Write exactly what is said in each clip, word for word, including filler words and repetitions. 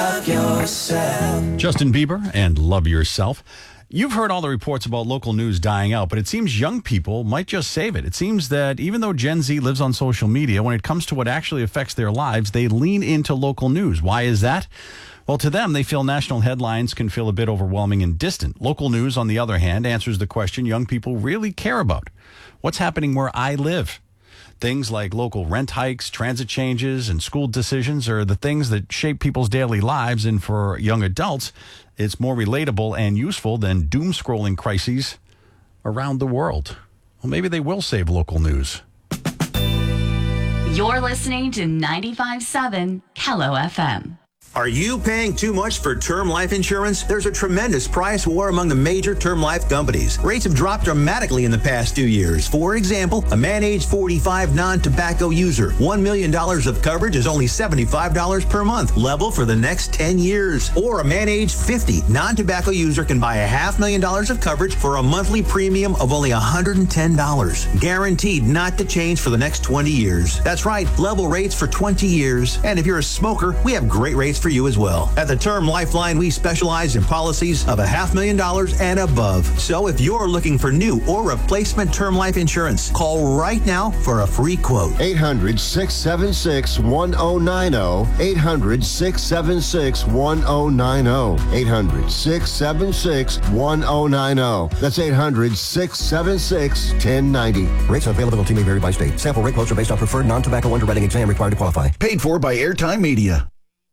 love yourself. Justin Bieber and Love Yourself. You've heard all the reports about local news dying out, but it seems young people might just save it. It seems that even though Gen Z lives on social media, when it comes to what actually affects their lives, they lean into local news. Why is that? Well, to them, they feel national headlines can feel a bit overwhelming and distant. Local news, on the other hand, answers the question young people really care about. What's happening where I live? Things like local rent hikes, transit changes, and school decisions are the things that shape people's daily lives. And for young adults, it's more relatable and useful than doom-scrolling crises around the world. Well, maybe they will save local news. You're listening to ninety-five point seven Kello F M. Are you paying too much for term life insurance? There's a tremendous price war among the major term life companies. Rates have dropped dramatically in the past two years. For example, a man age forty-five non-tobacco user, one million dollars of coverage is only seventy-five dollars per month, level for the next ten years. Or a man age fifty non-tobacco user can buy a half million dollars of coverage for a monthly premium of only one hundred ten dollars. Guaranteed not to change for the next twenty years. That's right, level rates for twenty years. And if you're a smoker, we have great rates for you as well. At the Term Lifeline, we specialize in policies of a half million dollars and above. So if you're looking for new or replacement term life insurance, call right now for a free quote. eight hundred, six seven six, one oh nine oh. eight hundred, six seven six, one oh nine oh. eight hundred, six seven six, one oh nine oh. That's eight hundred, six seven six, one oh nine oh. Rates and availability may vary by state. Sample rate quotes are based on preferred non-tobacco underwriting exam required to qualify. Paid for by Airtime Media.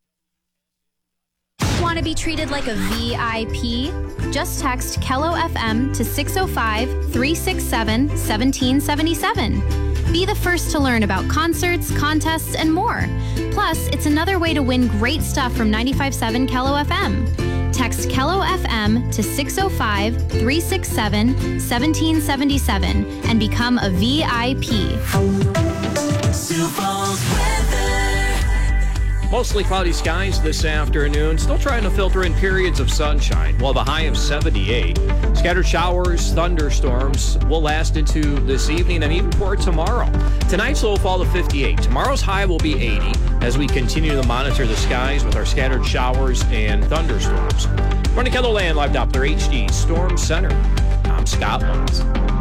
Want to be treated like a V I P? Just text Kello F M to six oh five, three six seven, one seven seven seven. Be the first to learn about concerts, contests, and more. Plus, it's another way to win great stuff from ninety-five point seven Kello F M. Text Kello F M to six oh five, three six seven, one seven seven seven and become a V I P. Sioux Falls weather. Mostly cloudy skies this afternoon. Still trying to filter in periods of sunshine. We'll have a high of seventy-eight. Scattered showers, thunderstorms will last into this evening and even for tomorrow. Tonight's low will fall to fifty-eight. Tomorrow's high will be eighty as we continue to monitor the skies with our scattered showers and thunderstorms. Running KELOLAND Live Doppler H D Storm Center. I'm Scott Lutz.